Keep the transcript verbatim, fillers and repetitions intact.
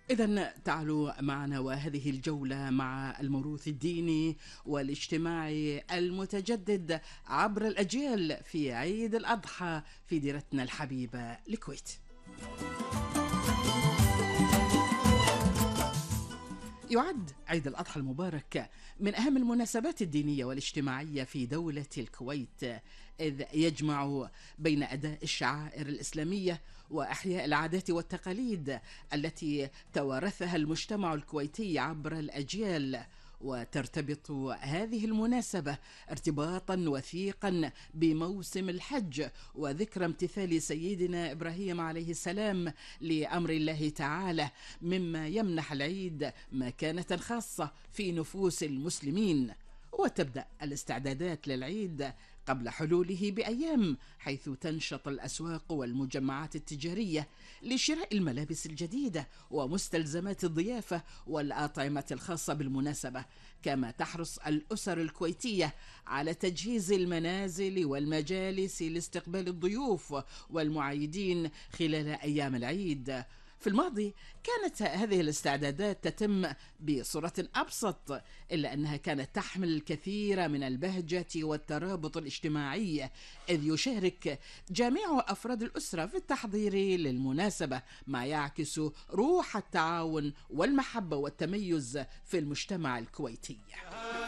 إذن تعالوا معنا وهذه الجولة مع الموروث الديني والاجتماعي المتجدد عبر الأجيال في عيد الأضحى في ديرتنا الحبيبة الكويت. يعد عيد الأضحى المبارك من أهم المناسبات الدينية والاجتماعية في دولة الكويت، إذ يجمع بين أداء الشعائر الإسلامية وأحياء العادات والتقاليد التي توارثها المجتمع الكويتي عبر الأجيال. وترتبط هذه المناسبة ارتباطا وثيقا بموسم الحج وذكرى امتثال سيدنا إبراهيم عليه السلام لأمر الله تعالى، مما يمنح العيد مكانة خاصة في نفوس المسلمين. وتبدأ الاستعدادات للعيد قبل حلوله بأيام، حيث تنشط الأسواق والمجمعات التجارية لشراء الملابس الجديدة ومستلزمات الضيافة والأطعمة الخاصة بالمناسبة، كما تحرص الأسر الكويتية على تجهيز المنازل والمجالس لاستقبال الضيوف والمعايدين خلال أيام العيد. في الماضي كانت هذه الاستعدادات تتم بصورة أبسط، إلا أنها كانت تحمل الكثير من البهجة والترابط الاجتماعي، إذ يشارك جميع أفراد الأسرة في التحضير للمناسبة، ما يعكس روح التعاون والمحبة والتميز في المجتمع الكويتي.